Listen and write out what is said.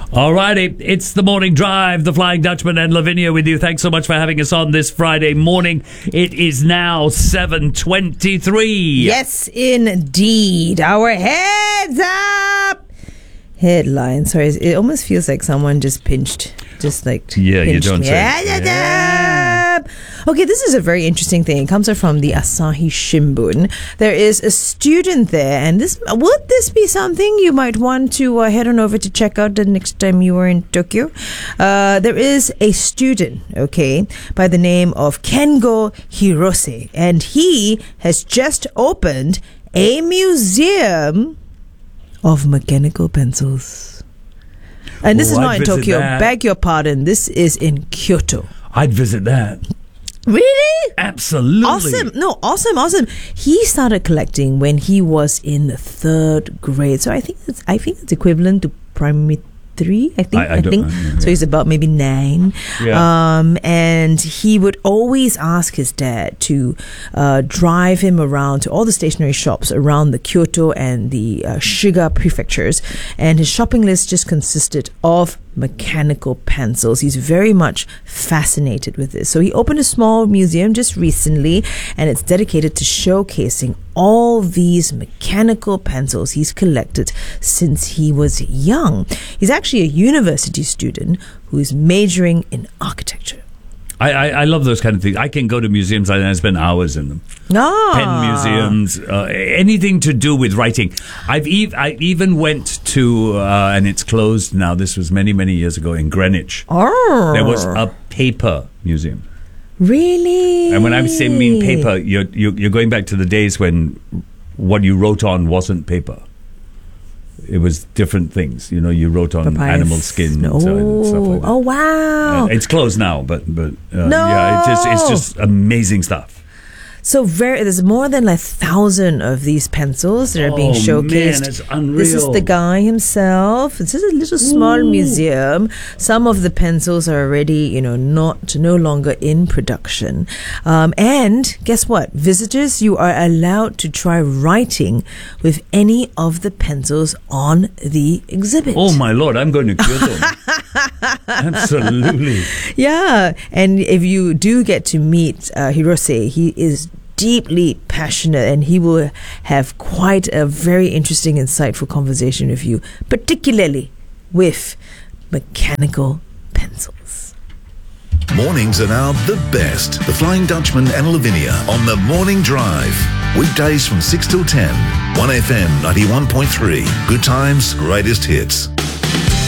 Alrighty, it's the Morning Drive, the Flying Dutchman and Lavinia with you. Thanks so much for having us on this Friday morning. It is now 7:23. Yes, indeed. Our heads up headline. Sorry, it almost feels like someone just pinched. Pinched you don't me. say. Yeah. Okay, this is a very interesting thing. It comes from the Asahi Shimbun. There is a student there, and would this be something you might want to head on over to check out the next time you are in Tokyo? There is a student, okay, by the name of Kengo Hirose, and he has just opened a museum of mechanical pencils. And this is not in Tokyo. Beg your pardon. This is in Kyoto. I'd visit that. Really? Absolutely. Awesome. He started collecting when he was in the 3rd grade. So I think it's equivalent to primary 3, I think. So he's about maybe 9. Yeah. And he would always ask his dad to drive him around to all the stationery shops around the Kyoto and the Shiga prefectures. And his shopping list just consisted of mechanical pencils. He's very much fascinated with this. So he opened a small museum just recently, and it's dedicated to showcasing all these mechanical pencils he's collected since he was young. He's actually a university student who is majoring in architecture. I love those kind of things. I can go to museums and I spend hours in them. Pen museums, anything to do with writing. I even went to, and it's closed now, this was many, many years ago in Greenwich. There was a paper museum. Really? And when I mean paper, you're going back to the days when what you wrote on wasn't paper. It was different things. You wrote on animal skin and stuff like that. Oh, wow. It's closed now, but yeah, it's just amazing stuff. So there's more than 1,000 of these pencils that are being showcased. Man, it's unreal. This is the guy himself. This is a little small museum. Some of the pencils are already, no longer in production. And guess what? Visitors, you are allowed to try writing with any of the pencils on the exhibit. Oh my Lord, I'm going to Kyoto. Absolutely. Yeah, and if you do get to meet Hirose, he is deeply passionate, and he will have quite a very interesting, insightful conversation with you, particularly with mechanical pencils. Mornings are now the best. The Flying Dutchman and Lavinia on the Morning Drive. Weekdays from 6 till 10. 1FM 91.3. Good times, greatest hits.